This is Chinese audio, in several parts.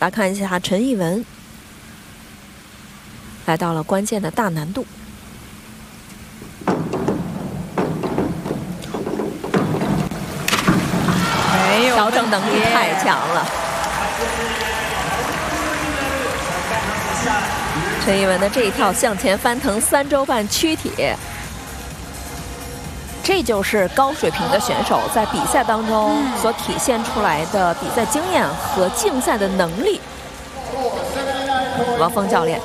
来看一下陈艺文，来到了关键的大难度。 没有， 调整能力太强了。陈艺文的这一跳向前翻腾3周半躯体。 这就是高水平的选手在比赛当中所体现出来的比赛经验和竞赛的能力。王峰教练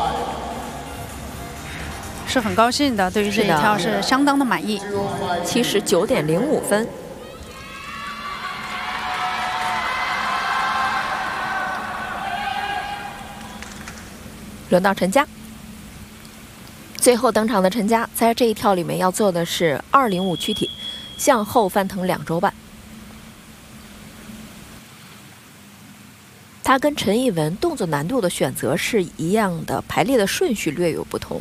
是很高兴的，对于这一跳是相当的满意。 79.05分。轮到陈佳。 最后登场的陈佳，在这一跳里面要做的是205躯体，向后翻腾2周半。他跟陈艺文动作难度的选择是一样的，排列的顺序略有不同。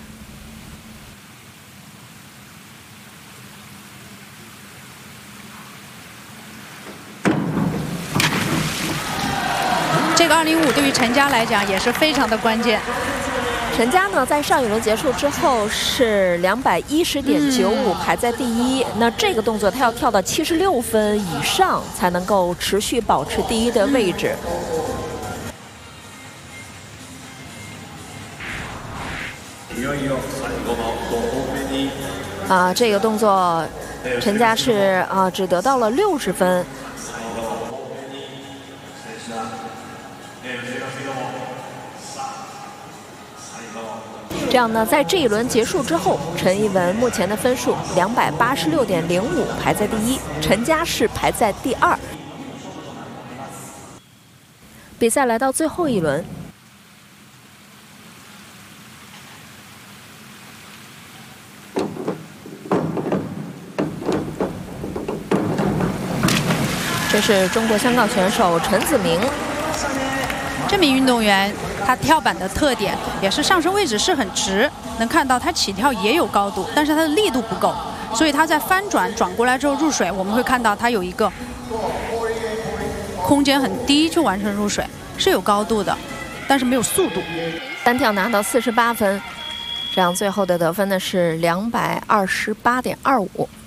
这个205对于陈佳来讲也是非常的关键。 陈佳呢，在上一轮结束之后是210.95，排在第1。那这个动作他要跳到76分以上，才能够持续保持第1的位置。这个动作，陈佳是只得到了60分。 这样呢，在这一轮结束之后，陈艺文目前的分数286.05，排在第1，陈佳是排在第2。比赛来到最后一轮，这是中国香港选手陈子明。 这名运动员，他跳板的特点也是上身位置是很直，能看到他起跳也有高度，但是他的力度不够，所以他在翻转转过来之后入水，我们会看到他有一个空间很低就完成入水，是有高度的，但是没有速度。 单跳拿到48分，这样最后的得分呢是228.25。